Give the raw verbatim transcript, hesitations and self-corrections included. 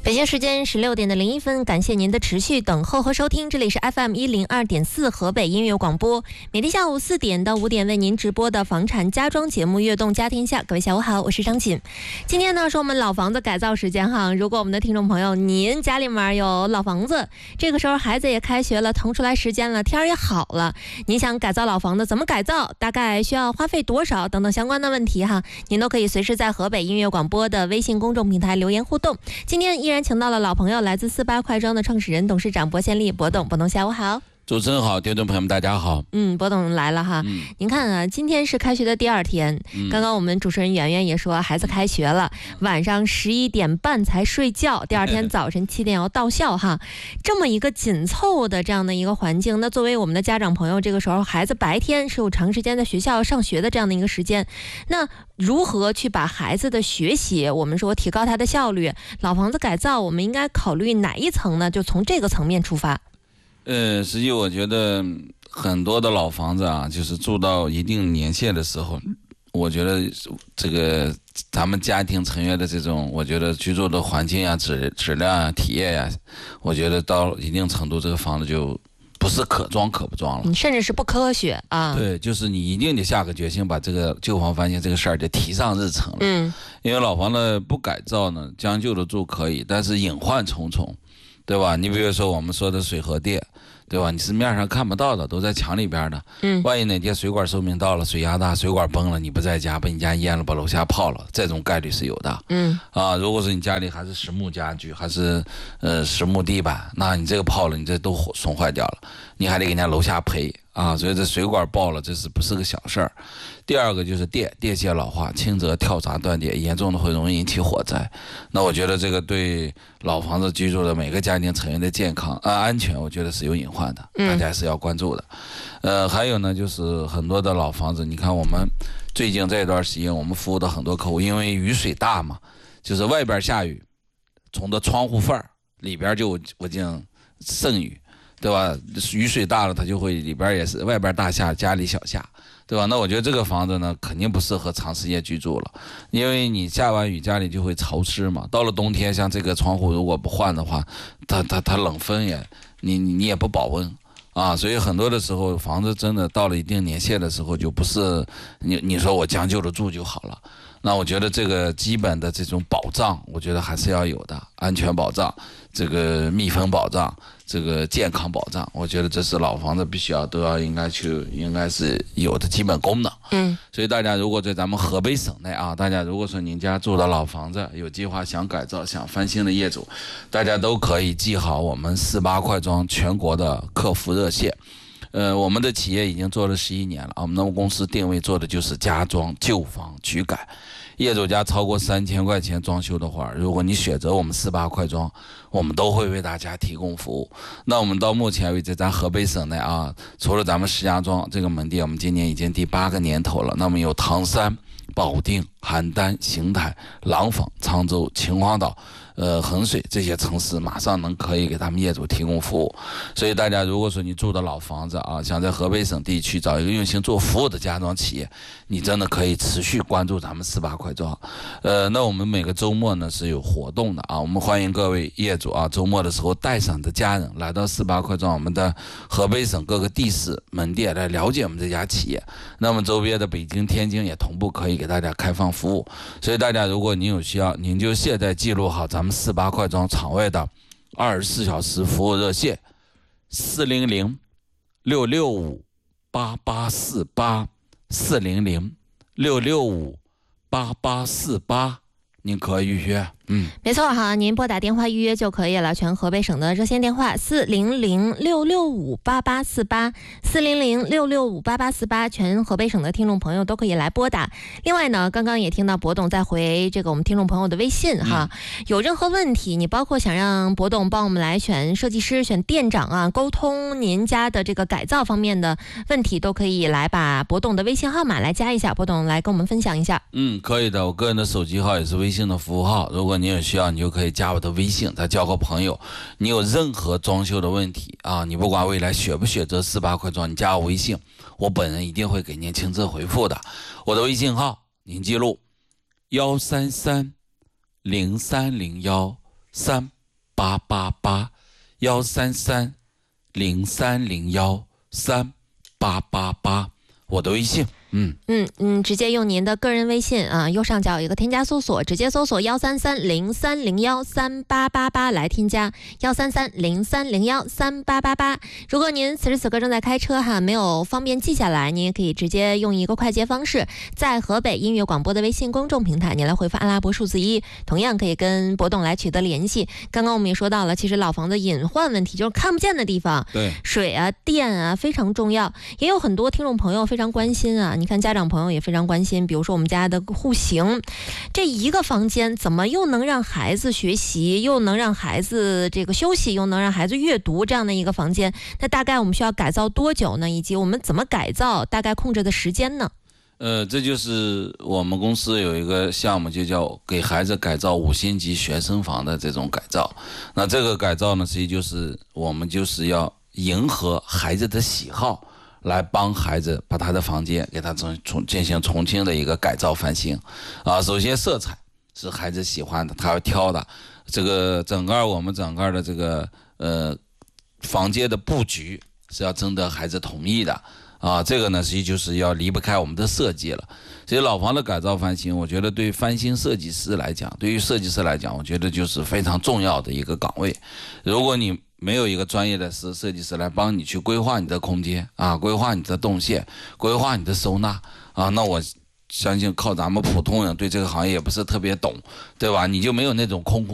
北京时间十六点的零一分，感谢您的持续等候和收听，这里是 F M 一零二点四河北音乐广播，每天下午四点到五点为您直播的房产家装节目《悦动家天下》。各位下午好，我是张锦。今天呢是我们老房子改造时间哈，如果我们的听众朋友您家里面有老房子，这个时候孩子也开学了，腾出来时间了，天儿也好了，您想改造老房子怎么改造，大概需要花费多少等等相关的问题哈，您都可以随时在河北音乐广播的微信公众平台留言互动。今天依然请到了老朋友，来自四八快装的创始人、董事长薄宪利，薄董，薄董下午好。 主持人好，听众朋友们大家好。 嗯，薄董来了哈。嗯、您看啊，今天是开学的第二天，嗯、刚刚我们主持人圆圆也说，孩子开学了，晚上十一点半才睡觉，第二天早晨七点要到校哈。这么一个紧凑的这样的一个环境，那作为我们的家长朋友，这个时候孩子白天是有长时间在学校上学的这样的一个时间，那如何去把孩子的学习，我们说提高他的效率？老房子改造，我们应该考虑哪一层呢？就从这个层面出发。 呃，实际我觉得很多的老房子啊，就是住到一定年限的时候，我觉得这个咱们家庭成员的这种，我觉得居住的环境啊、质质量啊、体验呀、啊，我觉得到一定程度，这个房子就不是可装可不装了， 甚至是不科学啊。 对，就是你一定得下个决心，把这个旧房翻新这个事儿得提上日程了。 嗯， 因为老房子不改造呢，将就的住可以，但是隐患重重。对吧？你比如说我们说的水和电，对吧？你是面上看不到的，都在墙里边的。嗯，万一哪天水管寿命到了，水压大，水管崩了，你不在家，被你家淹了，把楼下泡了，这种概率是有的。嗯，啊，如果是你家里还是实木家具，还是呃实木地板，那你这个泡了，你这都损坏掉了，你还得给人家楼下赔啊。所以这水管爆了，这是不是个小事儿？第二个就是电，电线老化，轻则跳闸断电，严重的会容易引起火灾。那我觉得这个对老房子居住的每个家庭成员的健康啊安全，我觉得是有隐患的，大家是要关注的。嗯、呃，还有呢，就是很多的老房子，你看我们最近这段时间，我们服务的很多客户，因为雨水大嘛，就是外边下雨，从这窗户缝里边就我讲渗雨，对吧？雨水大了，它就会里边也是外边大下，家里小下。对吧？那我觉得这个房子呢，肯定不适合长时间居住了，因为你下完雨家里就会潮湿嘛。到了冬天，像这个窗户如果不换的话，它它它冷风也，你你也不保温啊。所以很多的时候，房子真的到了一定年限的时候，就不是你你说我将就着住就好了。那我觉得这个基本的这种保障，我觉得还是要有的，安全保障，这个密封保障，这个健康保障，我觉得这是老房子必须要都要应该去应该是有的基本功能。嗯，所以大家如果在咱们河北省内啊，大家如果说您家住的老房子，有计划想改造、想翻新的业主，大家都可以记好我们四八快装全国的客服热线。呃，我们的企业已经做了十一年了啊，我们的公司定位做的就是家装旧房举改。业主家超过三千块钱装修的话，如果你选择我们四八快装，我们都会为大家提供服务。那我们到目前为止，咱河北省内啊，除了咱们石家庄这个门店，我们今年已经第八个年头了。那么有唐山、保定、邯郸、邢台、廊坊、沧州、秦皇岛、呃衡水这些城市，马上能可以给他们业主提供服务。所以大家如果说你住的老房子啊，想在河北省地区找一个用心做服务的家装企业，你真的可以持续关注咱们四八快装。呃，那我们每个周末呢是有活动的啊，我们欢迎各位业主啊，周末的时候带上你的家人来到四八快装我们的河北省各个地市门店来了解我们这家企业。那么周边的北京、天津也同步可以给大家开放服务。所以大家如果您有需要，您就现在记录好咱们四八快装场外的二十四小时服务热线四零零六六五八八四八四零零六六五八八四八，您可以预约。嗯， 没错哈，您拨打电话预约就可以了。全河北省的热线电话四零零六六五八八四八，四零零六六五八八四八，全河北省的听众朋友都可以来拨打。另外呢，刚刚也听到薄董在回这个我们听众朋友的微信哈，嗯、有任何问题，你包括想让薄董帮我们来选设计师、选店长啊，沟通您家的这个改造方面的问题，都可以来把薄董的微信号码来加一下，薄董来跟我们分享一下。 嗯，可以的，我个人的手机号也是微信的服务号，如果你有需要，你就可以加我的微信，再交个朋友。你有任何装修的问题啊，你不管未来选不选择四八快装，你加我微信，我本人一定会给您亲自回复的。我的微信号您记录幺三三零三零幺三八八八，幺三三零三零幺三八八八，我的微信。嗯嗯嗯，直接用您的个人微信啊，右上角有一个添加搜索，直接搜索幺三三零三零幺三八八八来添加幺三三零三零幺三八八八。如果您此时此刻正在开车哈，没有方便记下来，您也可以直接用一个快捷方式，在河北音乐广播的微信公众平台，你来回复阿拉伯数字一，同样可以跟博董来取得联系。刚刚我们也说到了，其实老房子隐患问题就是看不见的地方， 对， 水啊、电啊非常重要，也有很多听众朋友非常关心啊。你看家长朋友也非常关心，比如说我们家的户型，这一个房间怎么又能让孩子学习，又能让孩子这个休息，又能让孩子阅读，这样的一个房间，那大概我们需要改造多久呢？以及我们怎么改造，大概控制的时间呢？ 呃，这就是我们公司有一个项目，就叫给孩子改造五星级学生房的这种改造。那这个改造呢，实际就是我们就是要迎合孩子的喜好，来帮孩子把他的房间给他重重进行重新的一个改造翻新啊。首先色彩是孩子喜欢的，他要挑的。这个整个我们整个的这个呃房间的布局是要征得孩子同意的啊。这个呢实际就是要离不开我们的设计了。所以老房的改造翻新，我觉得对翻新设计师来讲，对于设计师来讲，我觉得就是非常重要的一个岗位。如果你没有一个专业的设设计师来帮你去规划你的空间啊，规划你的动线，规划你的收纳啊，那我相信靠咱们普通人对这个行业也不是特别懂，对吧？你就没有那种空空